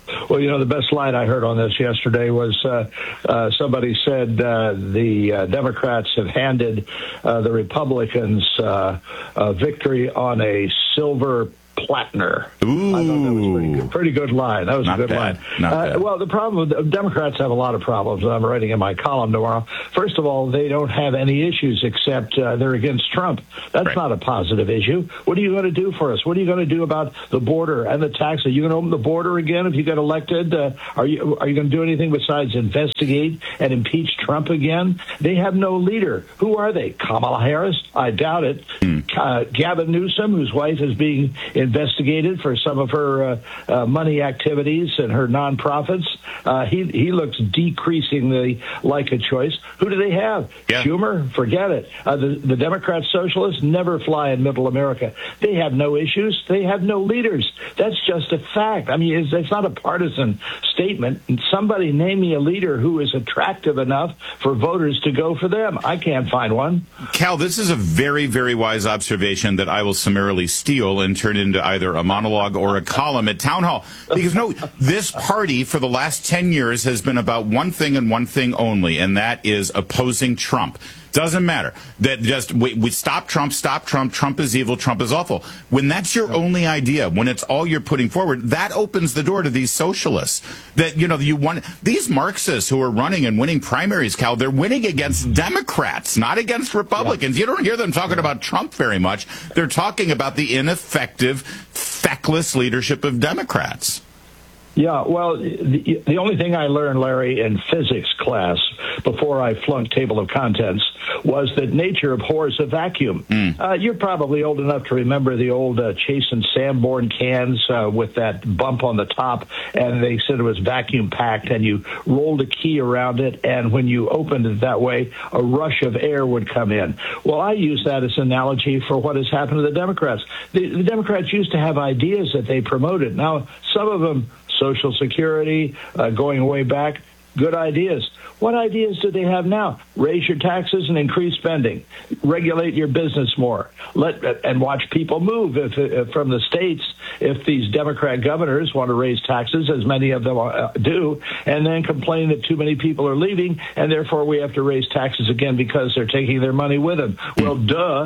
Well, you know, the best line I heard on this yesterday was uh, uh, somebody said uh, the uh, Democrats have handed uh, the Republicans uh, a victory on a silver platter. Ooh. I thought that was pretty good, pretty good line. That was Not a good bad. line. Not Uh, bad. well, the problem with Democrats have a lot of problems. I'm writing in my column tomorrow. First of all, they don't have any issues except uh, they're against Trump. That's Right. not a positive issue. What are you going to do for us? What are you going to do about the border and the tax? Are you going to open the border again if you get elected? Uh, are you are you going to do anything besides investigate and impeach Trump again? They have no leader. Who are they? Kamala Harris? I doubt it. Mm. Uh, Gavin Newsom, whose wife is being investigated for some of her uh, uh, money activities and her nonprofits. Uh, he he looks decreasingly like a choice. Who do they have? Yeah. Schumer? Forget it. Uh, the, the Democrat socialists never fly in middle America. They have no issues. They have no leaders. That's just a fact. I mean, it's, it's not a partisan statement. And somebody name me a leader who is attractive enough for voters to go for them. I can't find one. Cal, this is a very, very wise observation that I will summarily steal and turn into either a monologue or a column at Town Hall. Because, no, this party for the last ten years has been about one thing and one thing only, and that is opposing Trump. Doesn't matter. That just we, we stop Trump, stop Trump, Trump is evil, Trump is awful. When that's your only idea, when it's all you're putting forward, that opens the door to these socialists. That, you know, you want these Marxists who are running and winning primaries, Cal, they're winning against Democrats, not against Republicans. You don't hear them talking about Trump very much. They're talking about the ineffective, feckless leadership of Democrats. Yeah, well, the, the only thing I learned, Larry, in physics class before I flunked table of contents was that nature abhors a vacuum. Mm. Uh, you're probably old enough to remember the old uh, Chase and Sanborn cans uh, with that bump on the top, and they said it was vacuum packed, and you rolled a key around it, and when you opened it that way, a rush of air would come in. Well, I use that as an analogy for what has happened to the Democrats. The, the Democrats used to have ideas that they promoted. Now, some of them, Social Security, uh, going way back, good ideas. What ideas do they have now? Raise your taxes and increase spending. Regulate your business more. Let and watch people move if, if from the states. If these Democrat governors want to raise taxes, as many of them uh, do, and then complain that too many people are leaving, and therefore we have to raise taxes again because they're taking their money with them. Well, duh.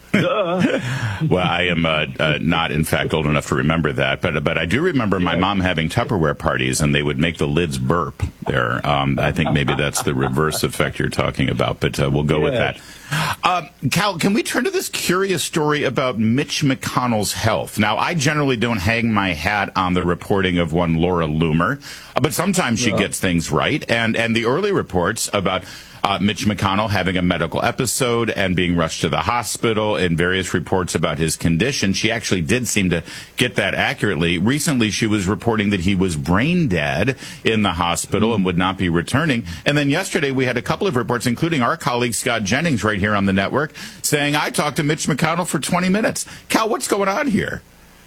Duh. Well, I am uh, uh, not, in fact, old enough to remember that, but but I do remember my mom having Tupperware parties, and they would make the lids burp there. Um, I think maybe that's the reverse effect you're talking about, but uh, we'll go yeah. with that. Uh, Cal, can we turn to this curious story about Mitch McConnell's health? Now, I generally don't hang my hat on the reporting of one Laura Loomer, but sometimes she yeah. gets things right, and, and the early reports about Uh, Mitch McConnell having a medical episode and being rushed to the hospital, and various reports about his condition. She actually did seem to get that accurately. Recently, she was reporting that he was brain dead in the hospital mm. and would not be returning. And then yesterday, we had a couple of reports, including our colleague Scott Jennings right here on the network, saying, I talked to Mitch McConnell for twenty minutes. Cal, what's going on here?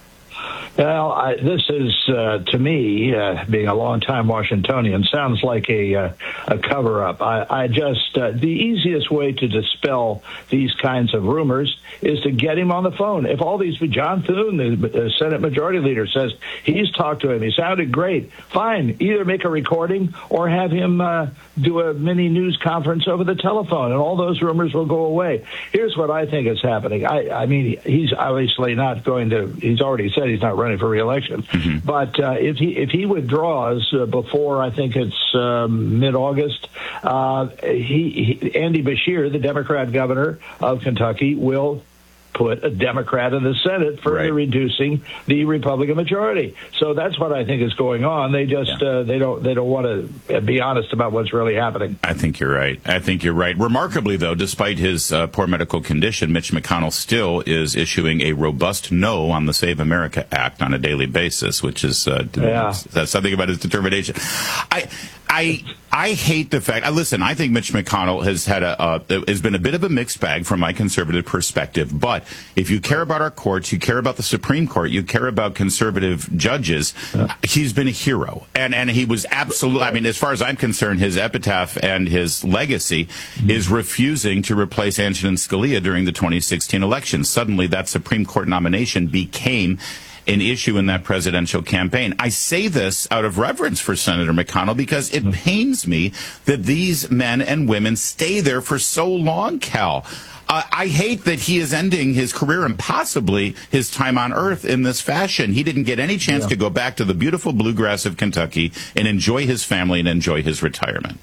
Well, I, this is, uh, to me, uh, being a longtime Washingtonian, sounds like a, uh, a cover-up. I, I just, uh, the easiest way to dispel these kinds of rumors is to get him on the phone. If all these, John Thune, the Senate Majority Leader, says he's talked to him, he sounded great, fine, either make a recording or have him uh, do a mini news conference over the telephone, and all those rumors will go away. Here's what I think is happening. I, I mean, he's obviously not going to, he's already said he's not running for re-election. Mm-hmm. But uh, if he if he withdraws uh, before, I think it's um, mid-August, uh, he, he Andy Beshear, the Democrat governor of Kentucky, will put a Democrat in the Senate, further right. reducing the Republican majority. So that's what I think is going on. They just yeah. uh, they don't they don't want to be honest about what's really happening. I think you're right. I think you're right. Remarkably, though, despite his uh, poor medical condition, Mitch McConnell still is issuing a robust no on the Save America Act on a daily basis, which is uh, yeah. that's something about his determination. I. I I hate the fact. Listen, I think Mitch McConnell has had a uh, has been a bit of a mixed bag from my conservative perspective. But if you care about our courts, you care about the Supreme Court, you care about conservative judges, yeah. he's been a hero, and and he was absolutely. I mean, as far as I'm concerned, his epitaph and his legacy mm-hmm. is refusing to replace Antonin Scalia during the twenty sixteen election. Suddenly, that Supreme Court nomination became an issue in that presidential campaign. I say this out of reverence for Senator McConnell because it pains me that these men and women stay there for so long, Cal. Uh, I hate that he is ending his career and possibly his time on Earth in this fashion. He didn't get any chance yeah. to go back to the beautiful bluegrass of Kentucky and enjoy his family and enjoy his retirement.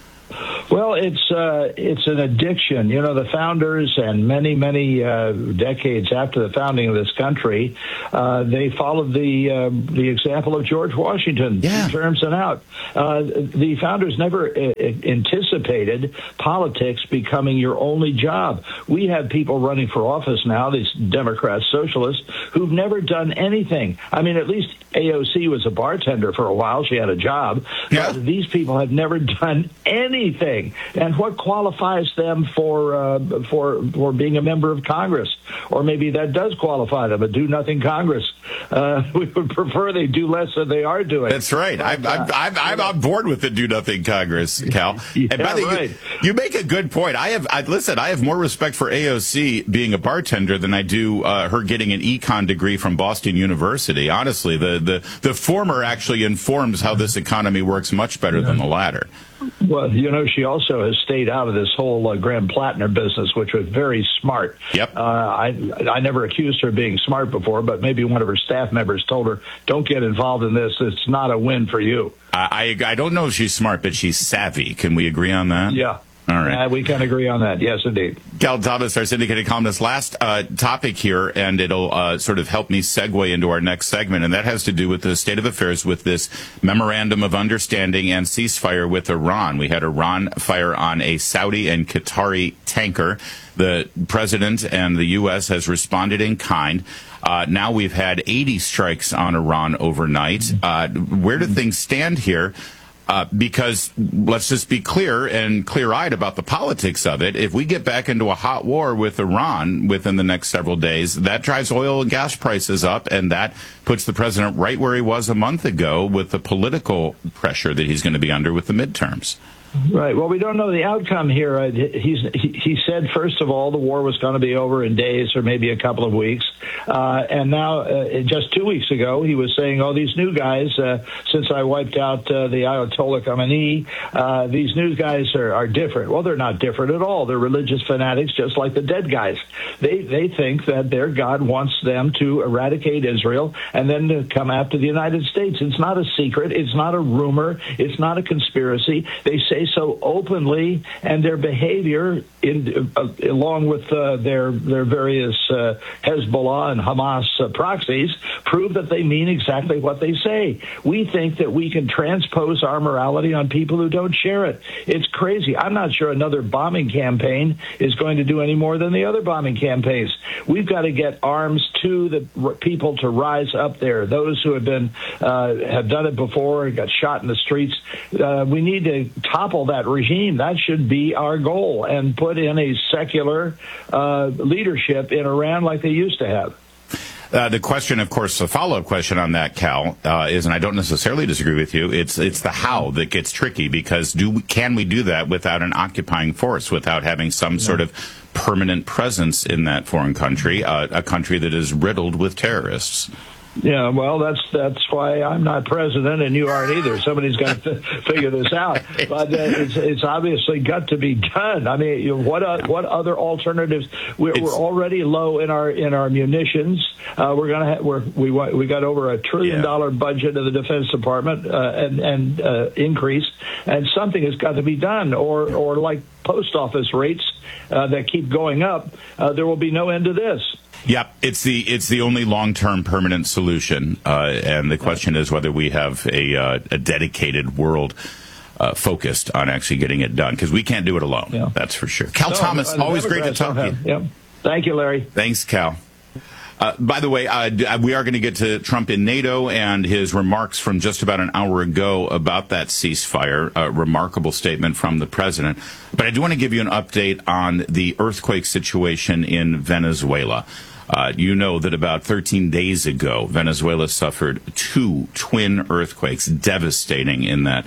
Well, it's uh, it's an addiction. You know, the founders and many, many uh, decades after the founding of this country, uh, they followed the uh, the example of George Washington, yeah. terms and out. Uh, the founders never uh, anticipated politics becoming your only job. We have people running for office now, these Democrats, socialists, who've never done anything. I mean, at least A O C was a bartender for a while. She had a job. Yeah. But these people have never done anything. And what qualifies them for uh, for for being a member of Congress? Or maybe that does qualify them, a do-nothing Congress. Uh, we would prefer they do less than they are doing. That's right. I'm, I'm, I'm, I'm on board with the do-nothing Congress, Cal. Yeah, and by the right. you, you make a good point. I have I, listen. I have more respect for A O C being a bartender than I do uh, her getting an econ degree from Boston University. Honestly, the the the former actually informs how this economy works much better yeah. than the latter. Well, you know, she also has stayed out of this whole uh, Graham Plattner business, which was very smart. Yep. Uh, I I never accused her of being smart before, but maybe one of her staff members told her, "Don't get involved in this. It's not a win for you." I I, I don't know if she's smart, but she's savvy. Can we agree on that? Yeah. All right. Uh, we can agree on that. Yes, indeed. Cal Thomas, our syndicated columnist. Last uh, topic here, and it'll uh, sort of help me segue into our next segment, and that has to do with the state of affairs with this memorandum of understanding and ceasefire with Iran. We had Iran fire on a Saudi and Qatari tanker. The president and the U S has responded in kind. Uh, now we've had eighty strikes on Iran overnight. Uh, where do things stand here? Uh, because let's just be clear and clear-eyed about the politics of it. If we get back into a hot war with Iran within the next several days, that drives oil and gas prices up, and that puts the president right where he was a month ago with the political pressure that he's going to be under with the midterms. Right. Well, we don't know the outcome here. Uh, he's, he, he said, first of all, the war was going to be over in days or maybe a couple of weeks. Uh, and now, uh, just two weeks ago, he was saying, oh, these new guys, uh, since I wiped out uh, the Ayatollah Khamenei, uh, these new guys are, are different. Well, they're not different at all. They're religious fanatics, just like the dead guys. They, they think that their God wants them to eradicate Israel and then to come after the United States. It's not a secret. It's not a rumor. It's not a conspiracy. They say so openly, and their behavior, in, uh, along with uh, their their various uh, Hezbollah and Hamas uh, proxies, prove that they mean exactly what they say. We think that we can transpose our morality on people who don't share it. It's crazy. I'm not sure another bombing campaign is going to do any more than the other bombing campaigns. We've got to get arms to the r- people to rise up there. Those who have been uh, have done it before and got shot in the streets. Uh, we need to topple that regime. That should be our goal, and put in a secular uh, leadership in Iran like they used to have. Uh, the question, of course, the follow-up question on that, Cal, uh, is, and I don't necessarily disagree with you, it's it's the how that gets tricky, because do can we do that without an occupying force, without having some sort of permanent presence in that foreign country, uh, a country that is riddled with terrorists? Yeah, well, that's that's why I'm not president and you aren't either. Somebody's got to f- figure this out. But uh, it's it's obviously got to be done. I mean, you know, what uh, what other alternatives? We're, we're already low in our in our munitions. Uh, we're gonna ha- we're, we we got over a trillion yeah. dollar budget of the Defense Department uh, and and uh, increase, and something has got to be done. Or or like post office rates uh, that keep going up, uh, there will be no end to this. Yep, it's the it's the only long-term permanent solution, uh, and the question is whether we have a, uh, a dedicated world uh, focused on actually getting it done, because we can't do it alone. Yeah. That's for sure. Cal no, Thomas, always great to talk to you. Yep. Thank you, Larry. Thanks, Cal. Uh, by the way, uh, we are going to get to Trump in NATO and his remarks from just about an hour ago about that ceasefire, a remarkable statement from the president. But I do want to give you an update on the earthquake situation in Venezuela. Uh, you know that about thirteen days ago, Venezuela suffered two twin earthquakes, devastating in that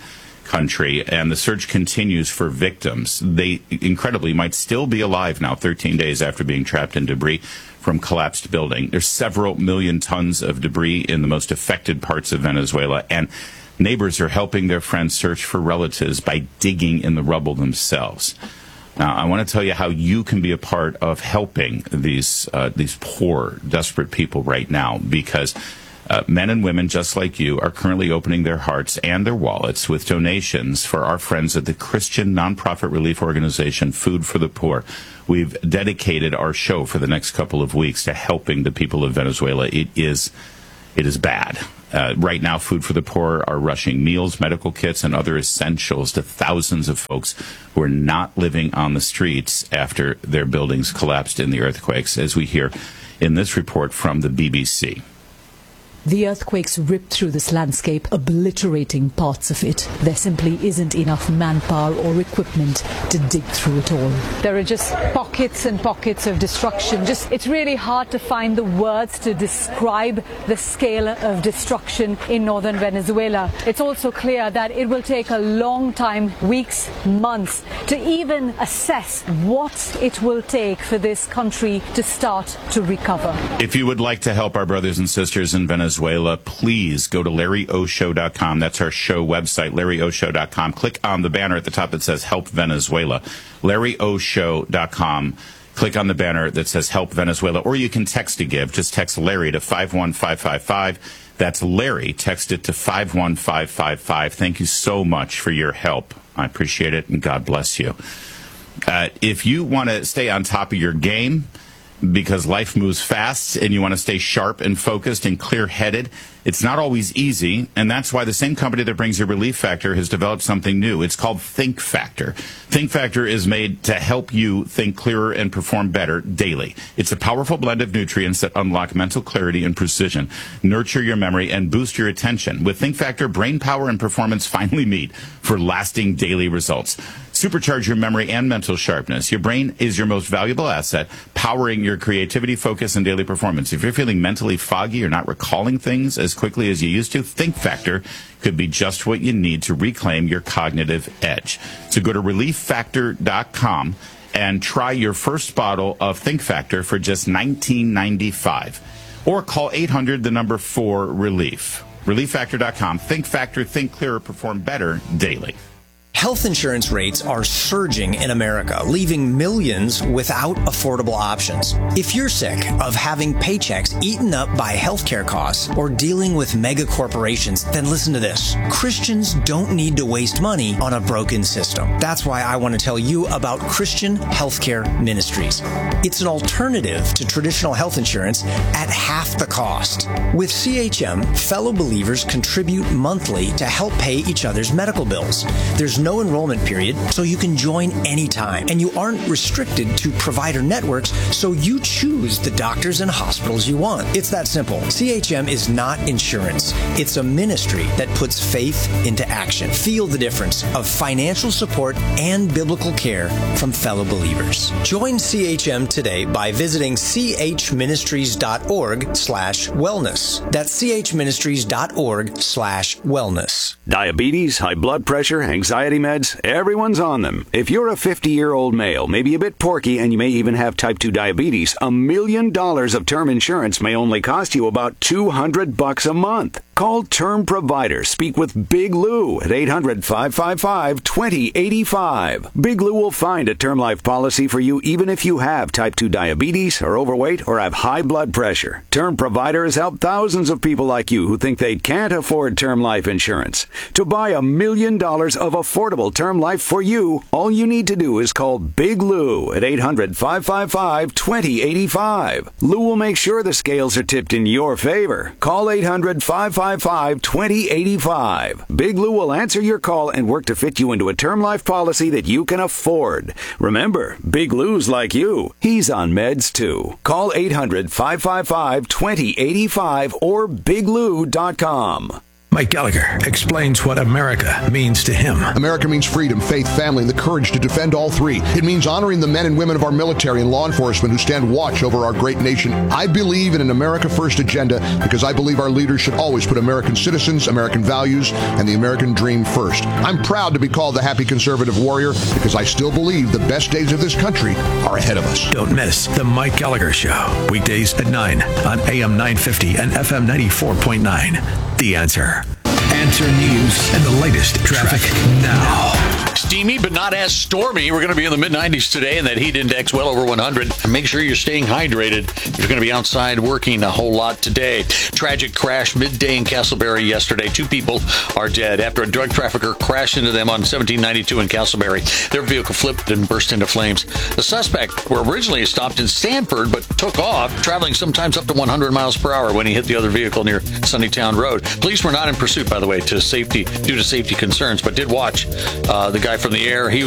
country, and the search continues for victims. They, incredibly, might still be alive now, thirteen days after being trapped in debris from collapsed building. There's several million tons of debris in the most affected parts of Venezuela, and neighbors are helping their friends search for relatives by digging in the rubble themselves. Now, I want to tell you how you can be a part of helping these uh, these poor, desperate people right now, because uh, men and women just like you are currently opening their hearts and their wallets with donations for our friends at the Christian nonprofit relief organization Food for the Poor. We've dedicated our show for the next couple of weeks to helping the people of Venezuela. It is, it is bad. Uh, right now, Food for the Poor are rushing meals, medical kits, and other essentials to thousands of folks who are not living on the streets after their buildings collapsed in the earthquakes, as we hear in this report from the B B C. The earthquakes ripped through this landscape, obliterating parts of it. There simply isn't enough manpower or equipment to dig through it all. There are just pockets and pockets of destruction. Just, it's really hard to find the words to describe the scale of destruction in northern Venezuela. It's also clear that it will take a long time, weeks, months, to even assess what it will take for this country to start to recover. If you would like to help our brothers and sisters in Venezuela, Venezuela, please go to Larry O Show dot com. That's our show website, Larry O Show dot com. Click on the banner at the top that says Help Venezuela. Larry O Show dot com. Click on the banner that says Help Venezuela, or you can text to give. Just text Larry to five one five five five. That's Larry. Text it to five one five five five. Thank you so much for your help. I appreciate it, and God bless you. Uh, if you want to stay on top of your game, because life moves fast and you want to stay sharp and focused and clear-headed, it's not always easy, and that's why the same company that brings you Relief Factor has developed something new. It's called Think Factor. Think Factor is made to help you think clearer and perform better daily. It's a powerful blend of nutrients that unlock mental clarity and precision, nurture your memory, and boost your attention. With Think Factor, brain power and performance finally meet for lasting daily results. Supercharge your memory and mental sharpness. Your brain is your most valuable asset, powering your creativity, focus, and daily performance. If you're feeling mentally foggy or not recalling things as quickly as you used to, Think Factor could be just what you need to reclaim your cognitive edge. So go to relief factor dot com and try your first bottle of Think Factor for just nineteen ninety-five. Or call eight hundred, the number four, relief. relief factor dot com. Think Factor, think clearer, perform better daily. Health insurance rates are surging in America, leaving millions without affordable options. If you're sick of having paychecks eaten up by healthcare costs or dealing with mega corporations, then listen to this. Christians don't need to waste money on a broken system. That's why I want to tell you about Christian Healthcare Ministries. It's an alternative to traditional health insurance at half the cost. With C H M, fellow believers contribute monthly to help pay each other's medical bills. There's no enrollment period, so you can join anytime. And you aren't restricted to provider networks, so you choose the doctors and hospitals you want. It's that simple. C H M is not insurance. It's a ministry that puts faith into action. Feel the difference of financial support and biblical care from fellow believers. Join C H M today by visiting c h ministries dot org slash wellness. That's c h ministries dot org slash wellness. Diabetes, high blood pressure, anxiety meds, everyone's on them. If you're a fifty-year-old male, maybe a bit porky, and you may even have type two diabetes, a million dollars of term insurance may only cost you about two hundred bucks a month. Call Term Provider. Speak with Big Lou at eight hundred, five five five, two zero eight five. Big Lou will find a term life policy for you even if you have type two diabetes, are overweight, or have high blood pressure. Term Provider has helped thousands of people like you who think they can't afford term life insurance. To buy a million dollars of affordable term life for you, all you need to do is call Big Lou at eight hundred, five five five, two zero eight five. Lou will make sure the scales are tipped in your favor. Call eight hundred, five five five, two zero eight five. Big Lou will answer your call and work to fit you into a term life policy that you can afford. Remember, Big Lou's like you. He's on meds too. Call eight hundred, five five five, two zero eight five or big lou dot com. Mike Gallagher explains what America means to him. America means freedom, faith, family, and the courage to defend all three. It means honoring the men and women of our military and law enforcement who stand watch over our great nation. I believe in an America First agenda because I believe our leaders should always put American citizens, American values, and the American dream first. I'm proud to be called the happy conservative warrior because I still believe the best days of this country are ahead of us. Don't miss The Mike Gallagher Show, weekdays at nine on A M nine fifty and F M ninety-four point nine. The Answer. Answer News and the latest traffic now. Steamy, but not as stormy. We're going to be in the mid nineties today, and that heat index well over one hundred. Make sure you're staying hydrated. You're going to be outside working a whole lot today. Tragic crash midday in Castleberry yesterday. Two people are dead after a drug trafficker crashed into them on seventeen ninety-two in Castleberry. Their vehicle flipped and burst into flames. The suspect were originally stopped in Sanford, but took off, traveling sometimes up to one hundred miles per hour when he hit the other vehicle near Sunnytown Road. Police were not in pursuit, by the way, to safety due to safety concerns, but did watch uh, the guy from the air. He